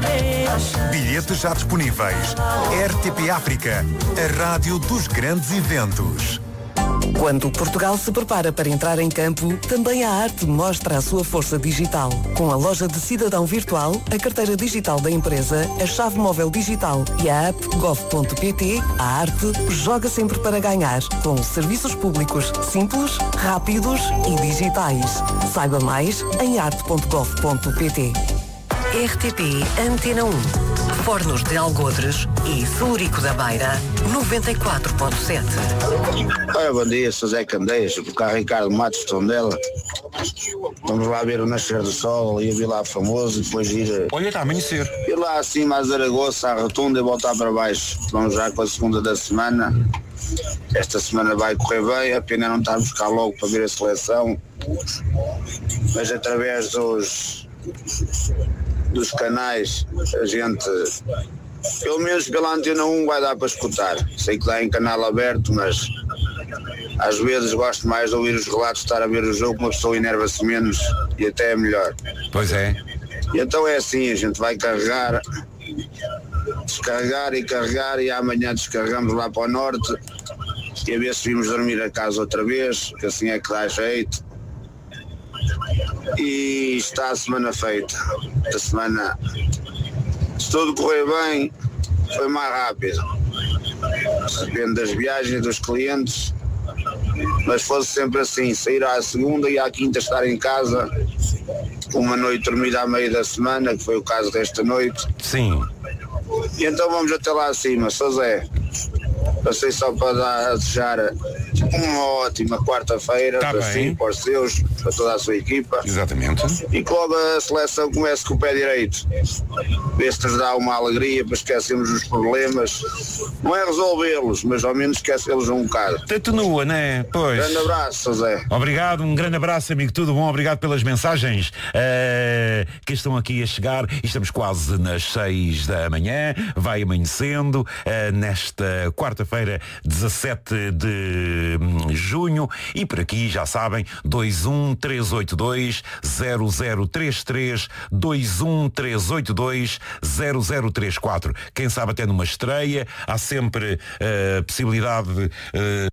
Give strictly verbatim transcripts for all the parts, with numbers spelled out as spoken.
Bilhetes já disponíveis. R T P África, a rádio dos grandes eventos. Quando Portugal se prepara para entrar em campo, também a arte mostra a sua força digital. Com a loja de cidadão virtual, a carteira digital da empresa, a chave móvel digital e a app gov ponto pt, a arte joga sempre para ganhar, com serviços públicos simples, rápidos e digitais. Saiba mais em arte ponto gov ponto pt. R T P Antena um. Fornos de Algodres e Celurico da Beira, noventa e quatro ponto sete. Ora, bom dia, sou Zé Candeias, por cá Ricardo Matos de Tondela. Vamos lá ver o nascer do sol e a Vila Famoso e depois ir... Olha, está a amanhecer. Ir lá acima à Zaragoza, à Rotunda e voltar para baixo. Vamos já com a segunda da semana. Esta semana vai correr bem, a pena não estarmos cá logo para ver a seleção. Mas através dos... dos canais, a gente, pelo menos pela Antena um vai dar para escutar. Sei que dá em canal aberto, mas às vezes gosto mais de ouvir os relatos, estar a ver o jogo, uma pessoa enerva-se menos e até é melhor. Pois é. E então é assim, a gente vai carregar, descarregar e carregar e amanhã descarregamos lá para o norte e a ver se vimos dormir a casa outra vez, que assim é que dá jeito. E está a semana feita. A semana, se tudo correr bem, foi mais rápido. Depende das viagens dos clientes, mas fosse sempre assim, sair à segunda e à quinta estar em casa, uma noite dormida à meia da semana, que foi o caso desta noite. Sim. E então vamos até lá acima, só Zé. Passei só para dar, a desejar uma ótima quarta-feira tá para si, para os seus, para toda a sua equipa. Exatamente. E que logo a seleção comece com o pé direito. Vê se nos dá uma alegria para esquecermos os problemas. Não é resolvê-los, mas ao menos esquecê-los um bocado. Atenua, né? Pois. Grande abraço, José. Obrigado, um grande abraço, amigo. Tudo bom? Obrigado pelas mensagens uh, que estão aqui a chegar. Estamos quase nas seis da manhã. Vai amanhecendo uh, nesta quarta-feira, dezassete de junho. E por aqui, já sabem, dois um três oito dois zero zero três três, dois um três oito dois zero zero três quatro. Quem sabe até numa estreia, há sempre a uh, possibilidade de... Uh,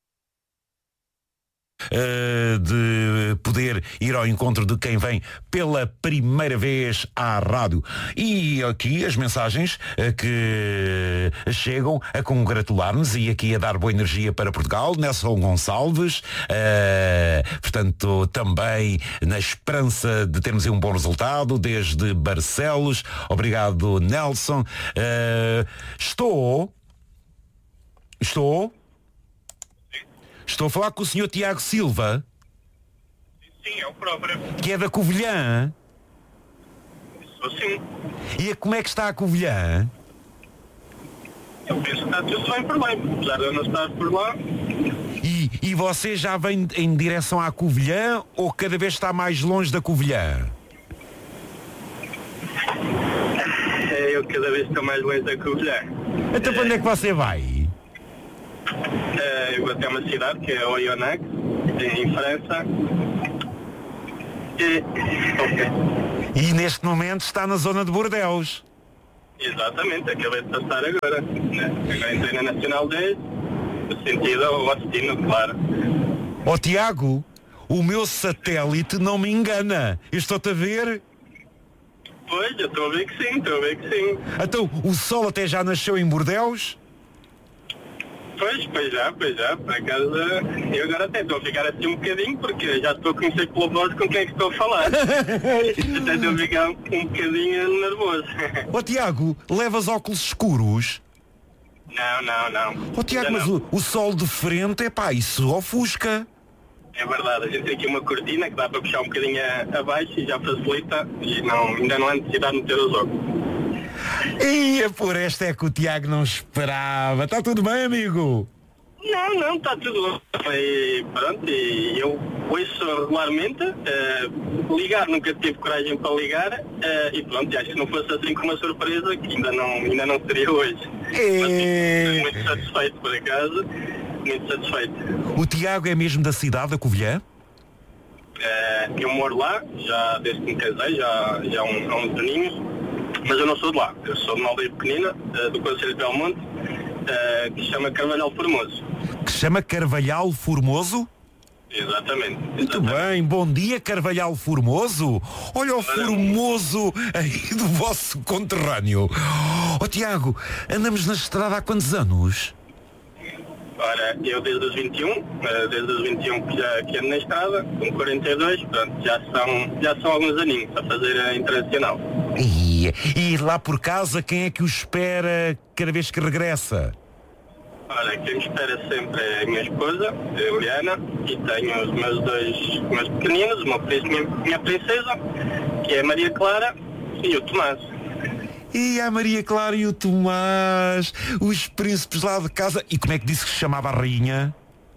Uh, de poder ir ao encontro de quem vem pela primeira vez à rádio. E aqui as mensagens uh, que chegam a congratular-nos e aqui a dar boa energia para Portugal. Nelson Gonçalves, uh, portanto, também na esperança de termos um bom resultado desde Barcelos. Obrigado, Nelson. Uh, estou estou Estou a falar com o senhor Tiago Silva. Sim, é o próprio. Que é da Covilhã. Sou sim. E como é que está a Covilhã? Eu penso que está tudo bem por lá, apesar de eu não estar por lá. E, e você já vem em direção à Covilhã ou cada vez está mais longe da Covilhã? Eu cada vez estou mais longe da Covilhã. Então para onde é que você vai? Eu vou até uma cidade que é Oyonnax, em França. E... Okay. E neste momento está na zona de Bordeus. Exatamente, acabei de passar agora. Né? Agora entrei na Nacional dez, no sentido ao destino, claro. Ó Tiago, o meu satélite não me engana. Eu estou-te a ver. Pois, eu estou a ver que sim, estou a ver que sim. Então, o sol até já nasceu em Bordeus? Pois, pois já, pois já, por acaso eu agora até estou a ficar assim um bocadinho porque já estou a conhecer pela voz com quem é que estou a falar. Até estou a ficar um, um bocadinho nervoso. Ó oh, Tiago, levas óculos escuros? Não, não, não. Ó oh, Tiago, mas o, o sol de frente, é pá, isso ofusca. É verdade, a gente tem aqui uma cortina que dá para puxar um bocadinho abaixo e já facilita e não, ainda não há necessidade de meter os óculos. E por esta é que o Tiago não esperava. Está tudo bem, amigo? Não, não, está tudo bem. E pronto, e eu ouço regularmente. Uh, ligar, nunca tive coragem para ligar. Uh, e pronto, acho que não fosse assim com uma surpresa, que ainda não, ainda não seria hoje. E... Mas, muito satisfeito, por acaso. Muito satisfeito. O Tiago é mesmo da cidade da Covilhã? Uh, eu moro lá, já desde que me casei, já, já há, um, há uns aninhos. mas eu não sou de lá. Eu sou de uma aldeia pequenina, uh, do Concelho de Belmonte, uh, que se chama Carvalhal Formoso. Que se chama Carvalhal Formoso? Exatamente. Muito exatamente. bem, bom dia Carvalhal Formoso. Olha o Formoso aí do vosso conterrâneo. Ó oh, Tiago, andamos na estrada há quantos anos? Ora, eu desde os vinte e um, desde os vinte e um que já que ando na estrada, com quarenta e dois, portanto, já são, já são alguns aninhos a fazer a internacional. E, e lá por casa, quem é que o espera cada vez que regressa? Ora, quem me espera sempre é a minha esposa, a Eliana, e tenho os meus dois meus pequeninos, uma minha, minha princesa, que é a Maria Clara, e o Tomás. E a Maria Clara e o Tomás, os príncipes lá de casa. E como é que disse que se chamava a rainha?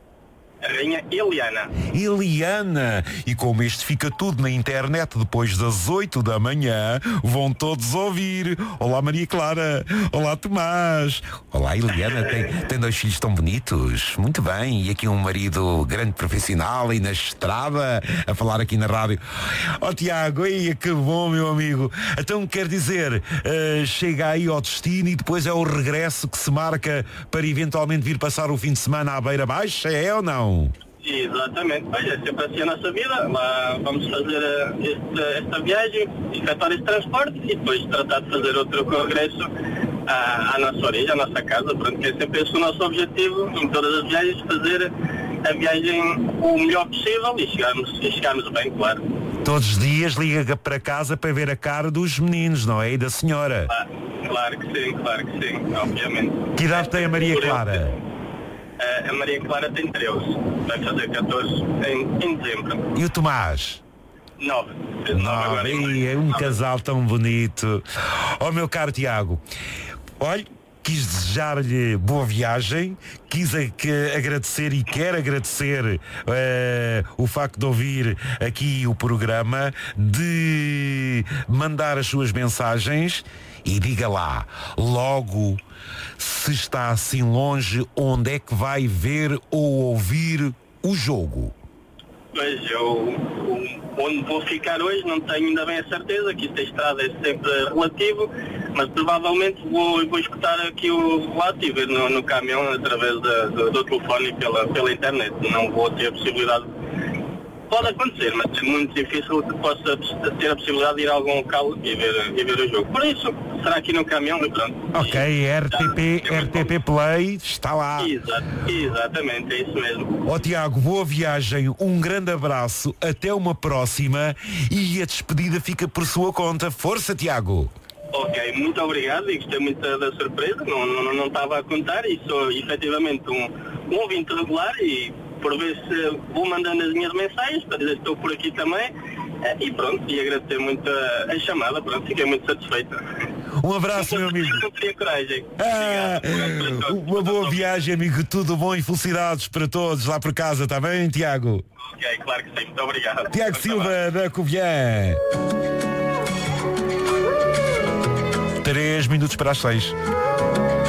A rainha Eliana. Eliana. E como este fica tudo na internet depois das oito da manhã, vão todos ouvir. Olá Maria Clara. Olá Tomás. Olá Eliana. Tem, tem dois filhos tão bonitos. Muito bem. E aqui um marido grande profissional e na estrada a falar aqui na rádio. Ó oh, Tiago, ei, que bom meu amigo. Então quer dizer, uh, chega aí ao destino e depois é o regresso que se marca para eventualmente vir passar o fim de semana à Beira Baixa, é ou não? Exatamente, pois é sempre assim a nossa vida. Lá vamos fazer uh, este, esta viagem, efetuar este transporte e depois tratar de fazer outro regresso à, à nossa origem, à nossa casa. Pronto, que é sempre esse o nosso objetivo em todas as viagens, fazer a viagem o melhor possível e chegarmos, e chegarmos bem, claro. Todos os dias liga para casa para ver a cara dos meninos, não é? E da senhora. Claro, claro que sim, claro que sim, obviamente. Que idade tem a Maria Clara? A Maria Clara tem treze, vai fazer catorze em, em dezembro. E o Tomás? nove. nove. E é um casal tão bonito. Ó oh, meu caro Tiago, olha, quis desejar-lhe boa viagem, quis a, que, agradecer e quero agradecer uh, o facto de ouvir aqui o programa, de mandar as suas mensagens e diga lá, logo, se está assim longe, onde é que vai ver ou ouvir o jogo? Pois, eu onde vou ficar hoje não tenho ainda bem a certeza, que isto a estrada é sempre relativo, mas provavelmente vou, vou escutar aqui o relativo, ver no, no caminhão através da, do, do telefone e pela, pela internet. Não vou ter a possibilidade. Pode acontecer, mas é muito difícil que possa ter a possibilidade de ir a algum local e ver, e ver o jogo. Por isso, será aqui no caminhão e pronto. Ok, e, R T P, já, R T P Play está lá. Exato, exatamente, é isso mesmo. Ó oh, Tiago, boa viagem, um grande abraço, até uma próxima e a despedida fica por sua conta. Força, Tiago! Ok, muito obrigado e gostei muito da, da surpresa, não, não, não estava a contar e sou efetivamente um, um ouvinte regular e por vezes vou mandando as minhas mensagens para dizer que estou por aqui também e pronto, e agradecer muito a, a chamada, pronto, fiquei muito satisfeito. Um abraço, meu amigo. Não teria coragem. Ah, uma boa viagem, amigo, tudo bom e felicidades para todos lá por casa, está bem, Tiago? Ok, claro que sim, muito obrigado. Tiago Silva, da Covilhã. Três minutos para as seis.